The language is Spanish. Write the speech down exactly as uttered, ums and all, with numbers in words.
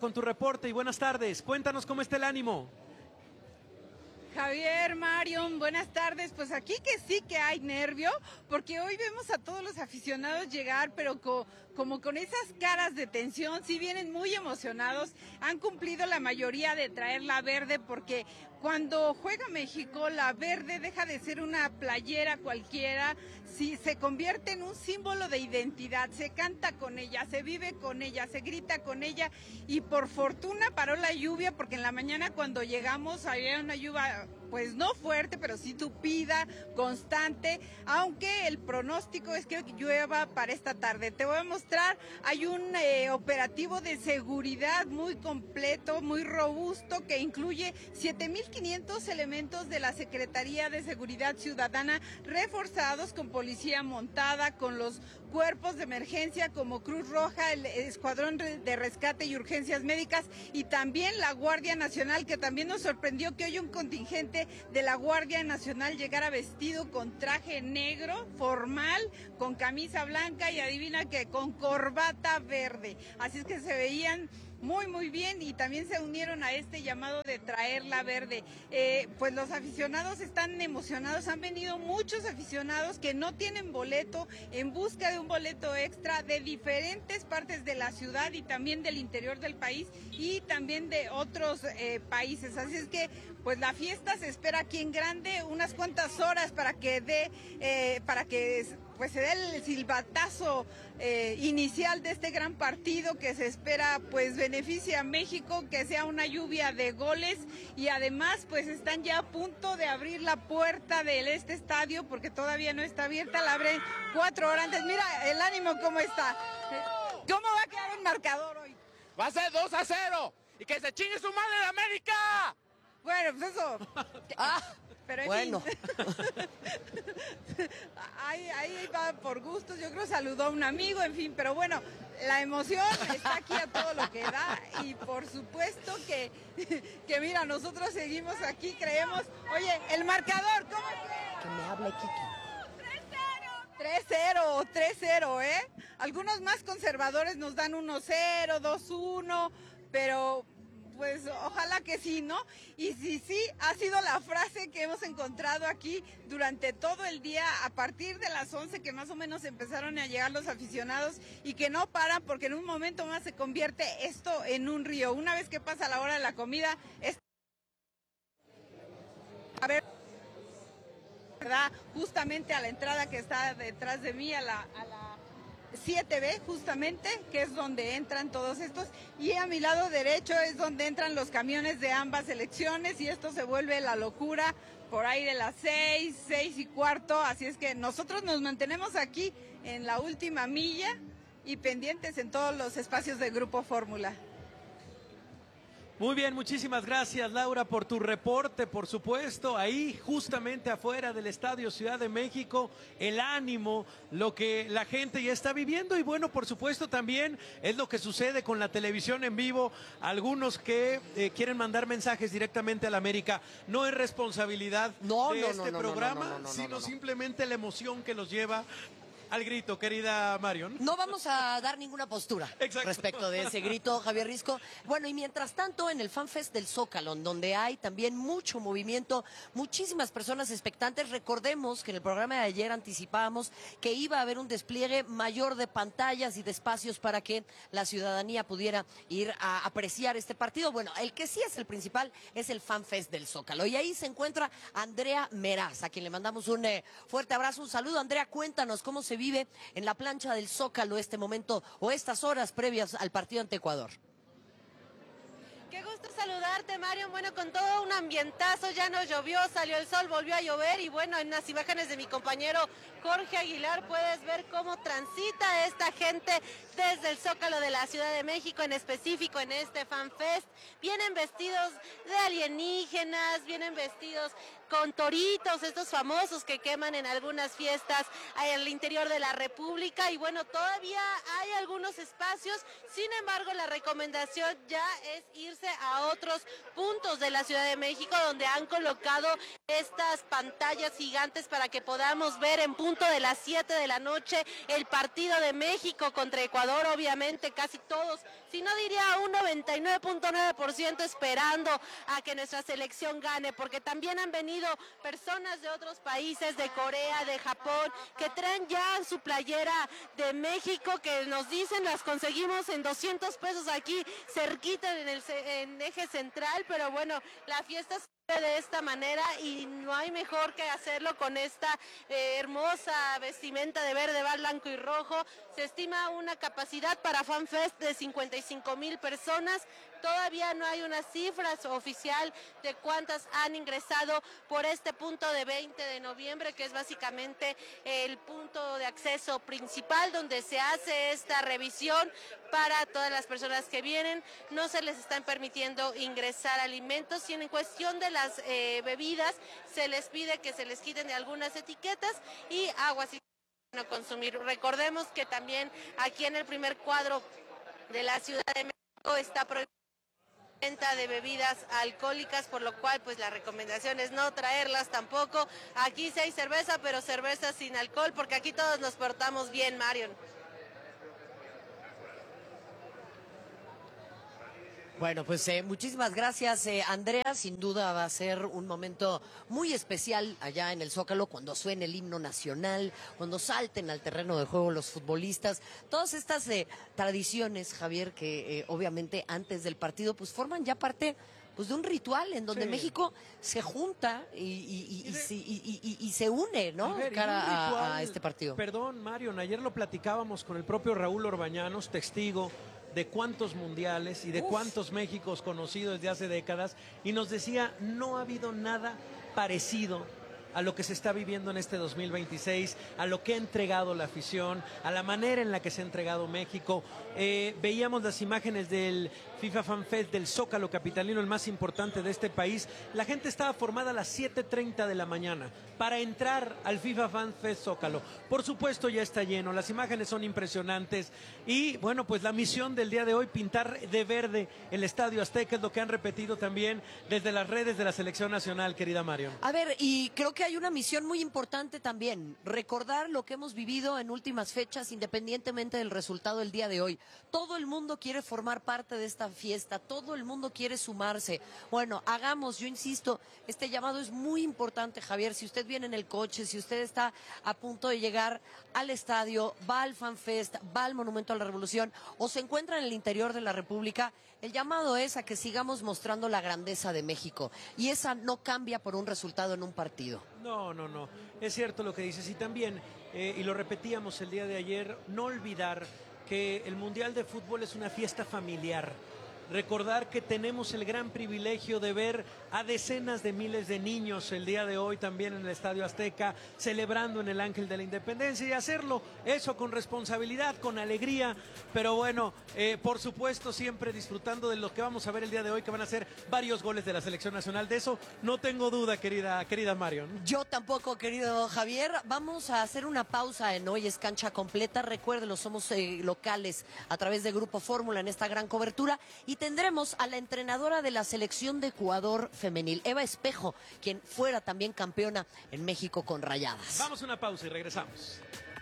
con tu reporte y buenas tardes. Cuéntanos cómo está el ánimo. Javier, Marion, buenas tardes. Pues aquí que sí que hay nervio, porque hoy vemos a todos los aficionados llegar, pero co como con esas caras de tensión, sí vienen muy emocionados. Han cumplido la mayoría de traer la verde, porque cuando juega México, la verde deja de ser una playera cualquiera, sí, se convierte en un símbolo de identidad. Se canta con ella, se vive con ella, se grita con ella, y por fortuna paró la lluvia, porque en la mañana cuando llegamos había una lluvia pues no fuerte, pero sí tupida, constante, aunque el pronóstico es que llueva para esta tarde. Te voy a mostrar, hay un eh, operativo de seguridad muy completo, muy robusto, que incluye siete mil quinientos elementos de la Secretaría de Seguridad Ciudadana, reforzados con policía montada, con los cuerpos de emergencia como Cruz Roja, el Escuadrón de Rescate y Urgencias Médicas, y también la Guardia Nacional, que también nos sorprendió que hoy un contingente de la Guardia Nacional llegara vestido con traje negro, formal, con camisa blanca y adivina que con corbata verde. Así es que se veían muy muy bien y también se unieron a este llamado de traer la verde. Eh, pues los aficionados están emocionados, han venido muchos aficionados que no tienen boleto, en busca de un boleto extra de diferentes partes de la ciudad y también del interior del país y también de otros eh, países. Así es que pues la fiesta se espera aquí en grande, unas cuantas horas para que dé, eh, para que pues se dé el silbatazo eh, inicial de este gran partido que se espera pues beneficie a México, que sea una lluvia de goles, y además pues están ya a punto de abrir la puerta de este estadio porque todavía no está abierta, la abren cuatro horas antes. Mira el ánimo cómo está. ¿Cómo va a quedar el marcador hoy? Va a ser dos a cero y que se chingue su madre en América. Bueno, pues eso. Ah, pero en bueno. fin. ahí, ahí va por gustos, yo creo saludó a un amigo, en fin, pero bueno, la emoción está aquí a todo lo que da y por supuesto que, que mira, nosotros seguimos aquí, creemos. Oye, el marcador, ¿cómo es? Que me hable Kiki. tres cero, tres cero, ¿eh? Algunos más conservadores nos dan uno cero, dos uno, pero pues ojalá que sí, ¿no? Y si sí, ha sido la frase que hemos encontrado aquí durante todo el día, a partir de las once que más o menos empezaron a llegar los aficionados y que no paran porque en un momento más se convierte esto en un río. Una vez que pasa la hora de la comida, es... a ver, ¿verdad? Justamente a la entrada que está detrás de mí, a la... A la siete B justamente, que es donde entran todos estos, y a mi lado derecho es donde entran los camiones de ambas selecciones y esto se vuelve la locura por ahí de las seis, seis y cuarto, así es que nosotros nos mantenemos aquí en la última milla y pendientes en todos los espacios del Grupo Fórmula. Muy bien, muchísimas gracias Laura por tu reporte, por supuesto, ahí justamente afuera del Estadio Ciudad de México, el ánimo, lo que la gente ya está viviendo y bueno, por supuesto también es lo que sucede con la televisión en vivo, algunos que eh, quieren mandar mensajes directamente a la América, no es responsabilidad no, de no, este no, no, programa, no, no, no, no, sino no, no. simplemente la emoción que los lleva al grito, querida Marion. No vamos a dar ninguna postura Exacto. respecto de ese grito, Javier Risco. Bueno, y mientras tanto, en el FanFest del Zócalo, donde hay también mucho movimiento, muchísimas personas expectantes, recordemos que en el programa de ayer anticipábamos que iba a haber un despliegue mayor de pantallas y de espacios para que la ciudadanía pudiera ir a apreciar este partido. Bueno, el que sí es el principal es el FanFest del Zócalo. Y ahí se encuentra Andrea Meraz, a quien le mandamos un eh, fuerte abrazo, un saludo. Andrea, cuéntanos cómo se vive en la plancha del Zócalo este momento o estas horas previas al partido ante Ecuador. Qué gusto saludarte, Mario. Bueno, con todo un ambientazo, ya no llovió, salió el sol, volvió a llover y bueno, en las imágenes de mi compañero Jorge Aguilar puedes ver cómo transita esta gente desde el Zócalo de la Ciudad de México, en específico en este FanFest. Vienen vestidos de alienígenas, vienen vestidos con toritos, estos famosos que queman en algunas fiestas al interior de la República y bueno, todavía hay algunos espacios, sin embargo la recomendación ya es irse irse a otros puntos de la Ciudad de México, donde han colocado estas pantallas gigantes para que podamos ver en punto de las siete de la noche el partido de México contra Ecuador. Obviamente casi todos, si no diría un noventa y nueve punto nueve por ciento esperando a que nuestra selección gane, porque también han venido personas de otros países, de Corea, de Japón, que traen ya su playera de México, que nos dicen las conseguimos en doscientos pesos aquí cerquita en el en eje central, pero bueno, la fiesta se de esta manera y no hay mejor que hacerlo con esta eh, hermosa vestimenta de verde, blanco y rojo. Se estima una capacidad para FanFest de cincuenta y cinco mil personas. Todavía no hay una cifra oficial de cuántas han ingresado por este punto de veinte de noviembre, que es básicamente el punto de acceso principal donde se hace esta revisión para todas las personas que vienen. No se les están permitiendo ingresar alimentos y en cuestión de las eh, bebidas se les pide que se les quiten de algunas etiquetas y aguas y no consumir. Recordemos que también aquí en el primer cuadro de la Ciudad de México está prohibido venta de bebidas alcohólicas, por lo cual pues la recomendación es no traerlas tampoco. Aquí sí hay cerveza, pero cerveza sin alcohol, porque aquí todos nos portamos bien, Marion. Bueno, pues eh, muchísimas gracias, eh, Andrea. Sin duda va a ser un momento muy especial allá en el Zócalo cuando suene el himno nacional, cuando salten al terreno de juego los futbolistas. Todas estas eh, tradiciones, Javier, que eh, obviamente antes del partido pues forman ya parte pues de un ritual en donde sí. México se junta y, y, y, y, de... y, y, y, y se une, ¿no? Ver, cara ritual, a, a este partido. Perdón, Marion, ayer lo platicábamos con el propio Raúl Orbañanos, testigo de cuántos mundiales y de Uf. cuántos Méxicos conocidos desde hace décadas, y nos decía, no ha habido nada parecido a lo que se está viviendo en este dos mil veintiséis, a lo que ha entregado la afición, a la manera en la que se ha entregado México. Eh, veíamos las imágenes del FIFA Fan Fest del Zócalo capitalino, el más importante de este país. La gente estaba formada a las siete treinta de la mañana para entrar al FIFA Fan Fest Zócalo. Por supuesto ya está lleno, las imágenes son impresionantes y bueno, pues la misión del día de hoy, pintar de verde el Estadio Azteca, es lo que han repetido también desde las redes de la Selección Nacional, querida Marion. A ver, y creo que hay una misión muy importante también, recordar lo que hemos vivido en últimas fechas independientemente del resultado del día de hoy. Todo el mundo quiere formar parte de esta fiesta, todo el mundo quiere sumarse. Bueno, hagamos, yo insisto, este llamado es muy importante, Javier. Si usted viene en el coche, si usted está a punto de llegar al estadio, va al FanFest, va al Monumento a la Revolución o se encuentra en el interior de la República, el llamado es a que sigamos mostrando la grandeza de México y esa no cambia por un resultado en un partido. No, no, no, es cierto lo que dices y también, eh, y lo repetíamos el día de ayer, no olvidar que el Mundial de Fútbol es una fiesta familiar. Recordar que tenemos el gran privilegio de ver a decenas de miles de niños el día de hoy también en el Estadio Azteca, celebrando en el Ángel de la Independencia y hacerlo eso con responsabilidad, con alegría, pero bueno, eh, por supuesto siempre disfrutando de lo que vamos a ver el día de hoy, que van a ser varios goles de la Selección Nacional. De eso no tengo duda, querida, querida Marion. Yo tampoco, querido Javier. Vamos a hacer una pausa en Hoy es Cancha Completa. Recuérdenlo, somos eh, locales a través de Grupo Fórmula en esta gran cobertura y tendremos a la entrenadora de la selección de Ecuador femenil, Eva Espejo, quien fuera también campeona en México con Rayadas. Vamos a una pausa y regresamos.